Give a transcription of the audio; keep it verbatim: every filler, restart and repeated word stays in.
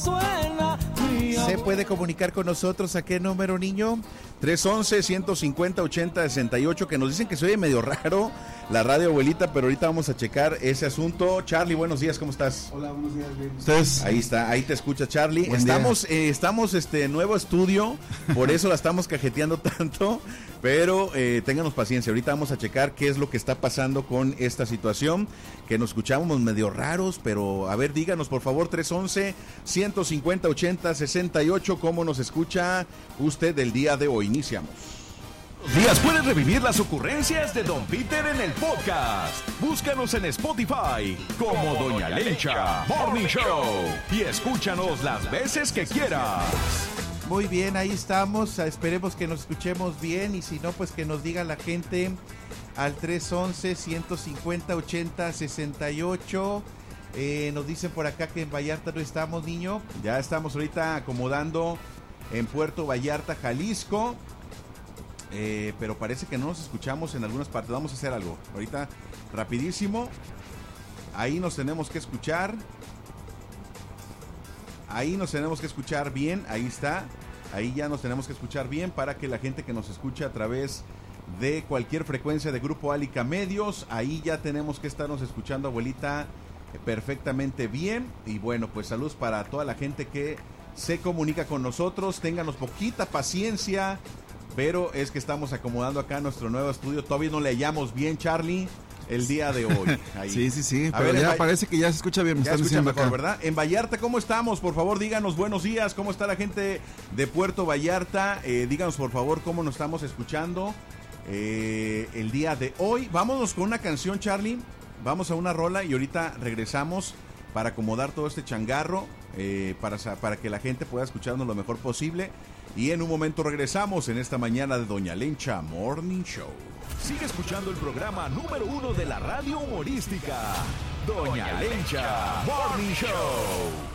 suena. ¿Se puede comunicar con nosotros? ¿A qué número, niño? tres once, ciento cincuenta, ochenta sesenta y ocho, que nos dicen que se oye medio raro la radio, abuelita, pero ahorita vamos a checar ese asunto. Charlie, buenos días, ¿cómo estás? Hola, buenos días, bien. ¿Ustedes? Ahí está, ahí te escucha Charlie. Buen estamos, eh, estamos este nuevo estudio, por eso la estamos cajeteando tanto, pero eh, ténganos paciencia, ahorita vamos a checar qué es lo que está pasando con esta situación, que nos escuchamos medio raros, pero a ver, díganos por favor, tres once, ciento cincuenta, ochenta sesenta y ocho, ¿cómo nos escucha usted el día de hoy? Iniciamos. Días puedes revivir las ocurrencias de Don Peter en el podcast. Búscanos en Spotify como Doña Lencha Morning Show y escúchanos las veces que quieras. Muy bien, ahí estamos. Esperemos que nos escuchemos bien y si no, pues que nos diga la gente al tres once, ciento cincuenta, ochenta sesenta y ocho. Eh, nos dicen por acá que en Vallarta no estamos, niño. Ya estamos ahorita acomodando en Puerto Vallarta, Jalisco. Eh, pero parece que no nos escuchamos en algunas partes. Vamos a hacer algo ahorita rapidísimo. Ahí nos tenemos que escuchar. Ahí nos tenemos que escuchar bien. Ahí está. Ahí ya nos tenemos que escuchar bien para que la gente que nos escucha a través de cualquier frecuencia de Grupo Álica Medios, ahí ya tenemos que estarnos escuchando, abuelita, perfectamente bien. Y bueno, pues saludos para toda la gente que se comunica con nosotros. Ténganos poquita paciencia, pero es que estamos acomodando acá nuestro nuevo estudio. Todavía no le hallamos bien, Charlie, el día de hoy. Ahí. Sí, sí, sí, A pero ver, ya en parece que ya se escucha bien. Me ya están escucha diciendo mejor, acá. ¿verdad? En Vallarta, ¿cómo estamos? Por favor, díganos buenos días. ¿Cómo está la gente de Puerto Vallarta? Eh, díganos, por favor, cómo nos estamos escuchando eh, el día de hoy. Vámonos con una canción, Charlie. Vamos a una rola y ahorita regresamos para acomodar todo este changarro, eh, para, para que la gente pueda escucharnos lo mejor posible. Y en un momento regresamos en esta mañana de Doña Lencha Morning Show. Sigue escuchando el programa número uno de la radio humorística, Doña Lencha Morning Show.